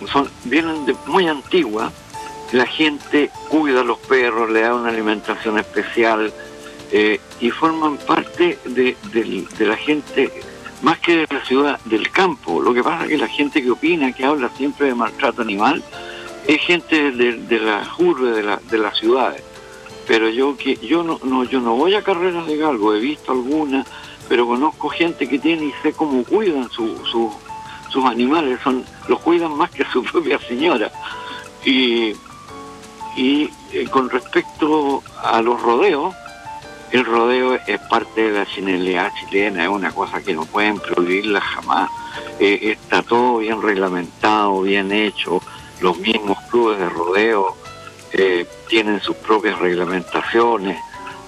vienen de muy antigua. La gente cuida a los perros, le da una alimentación especial, y forman parte de la gente, más que de la ciudad, del campo. Lo que pasa es que la gente que opina, que habla siempre de maltrato animal, es gente de las urbes, de las ciudades. Pero yo no voy a carreras de galgo, he visto algunas, pero conozco gente que tiene y sé cómo cuidan sus animales, los cuidan más que su propia señora. Y con respecto a los rodeos, el rodeo es parte de la chilenidad chilena, es una cosa que no pueden prohibirla jamás. Está todo bien reglamentado, bien hecho. Los mismos clubes de rodeo tienen sus propias reglamentaciones,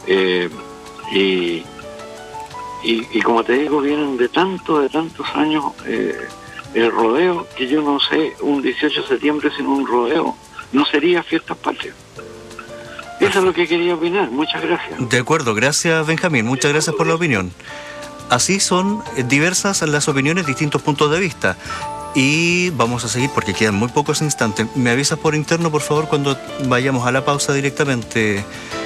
y como te digo, vienen de tantos años el rodeo, que yo no sé, un 18 de septiembre sin un rodeo no sería Fiestas Patrias. Eso es lo que quería opinar. Muchas gracias. De acuerdo, gracias Benjamín, muchas gracias por la opinión. Así son diversas las opiniones, distintos puntos de vista. Y vamos a seguir porque quedan muy pocos instantes. Me avisas por interno, por favor, cuando vayamos a la pausa directamente.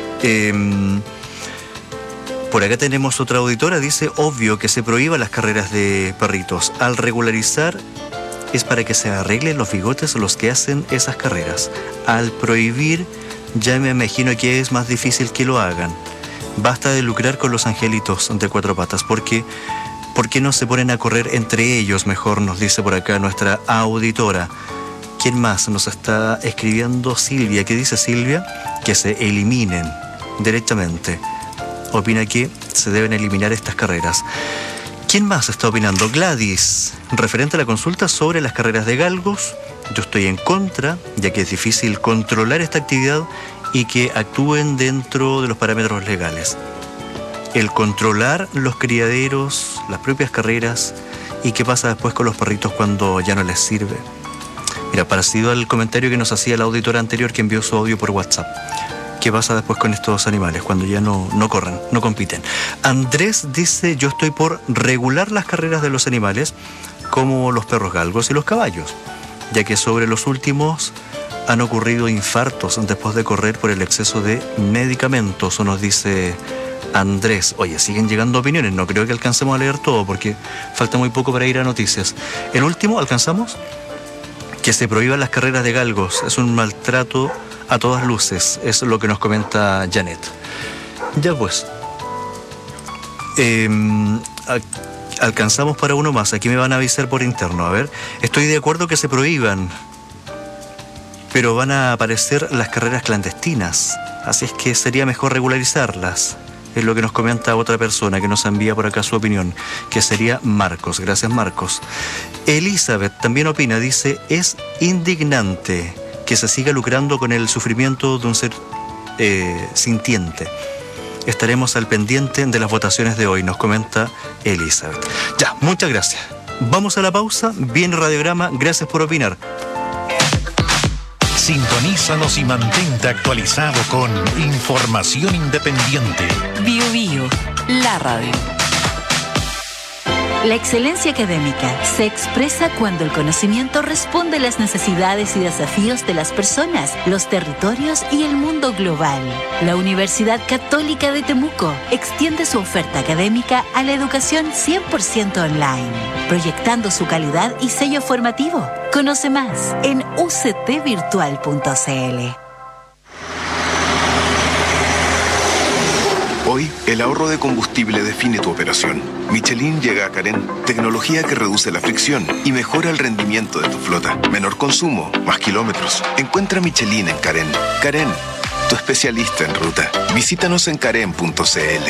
Por acá tenemos otra auditora, dice: obvio que se prohíban las carreras de perritos. Al regularizar es para que se arreglen los bigotes los que hacen esas carreras. Al prohibir, ya me imagino que es más difícil que lo hagan. Basta de lucrar con los angelitos de cuatro patas, porque ¿por qué no se ponen a correr entre ellos mejor? Nos dice por acá nuestra auditora. ¿Quién más nos está escribiendo? Silvia. ¿Qué dice Silvia? Que se eliminen directamente. Opina que se deben eliminar estas carreras. ¿Quién más está opinando? Gladys, referente a la consulta sobre las carreras de galgos. Yo estoy en contra, ya que es difícil controlar esta actividad y que actúen dentro de los parámetros legales. El controlar los criaderos, las propias carreras, y qué pasa después con los perritos cuando ya no les sirve. Mira, parecido al comentario que nos hacía la auditora anterior que envió su audio por WhatsApp. ¿Qué pasa después con estos animales cuando ya no corren, no compiten? Andrés dice: yo estoy por regular las carreras de los animales, como los perros galgos y los caballos, ya que sobre los últimos han ocurrido infartos después de correr por el exceso de medicamentos, o nos dice Andrés. Oye, siguen llegando opiniones, no creo que alcancemos a leer todo porque falta muy poco para ir a noticias. El último, ¿alcanzamos? Que se prohíban las carreras de galgos, es un maltrato a todas luces, es lo que nos comenta Janet. Ya pues, alcanzamos para uno más, aquí me van a avisar por interno. A ver, estoy de acuerdo que se prohíban, pero van a aparecer las carreras clandestinas, así es que sería mejor regularizarlas. Es lo que nos comenta otra persona que nos envía por acá su opinión, que sería Marcos. Gracias, Marcos. Elizabeth también opina, dice: es indignante que se siga lucrando con el sufrimiento de un ser sintiente. Estaremos al pendiente de las votaciones de hoy, nos comenta Elizabeth. Ya, muchas gracias. Vamos a la pausa. Viene Radiograma. Gracias por opinar. Sintonízanos y mantente actualizado con información independiente. Bio Bio, la radio. La excelencia académica se expresa cuando el conocimiento responde a las necesidades y desafíos de las personas, los territorios y el mundo global. La Universidad Católica de Temuco extiende su oferta académica a la educación 100% online, proyectando su calidad y sello formativo. Conoce más en uctvirtual.cl. Hoy, el ahorro de combustible define tu operación. Michelin llega a Carén, tecnología que reduce la fricción y mejora el rendimiento de tu flota. Menor consumo, más kilómetros. Encuentra Michelin en Carén. Carén, tu especialista en ruta. Visítanos en carén.cl.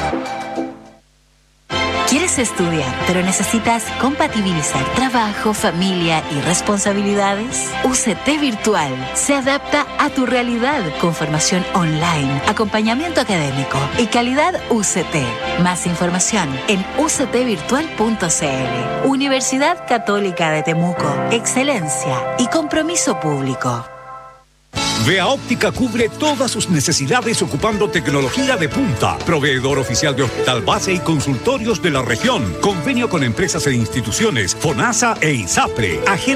¿Quieres estudiar, pero necesitas compatibilizar trabajo, familia y responsabilidades? UCT Virtual se adapta a tu realidad con formación online, acompañamiento académico y calidad UCT. Más información en uctvirtual.cl. Universidad Católica de Temuco. Excelencia y compromiso público. Vea Óptica cubre todas sus necesidades ocupando tecnología de punta. Proveedor oficial de hospital base y consultorios de la región. Convenio con empresas e instituciones, FONASA e ISAPRE.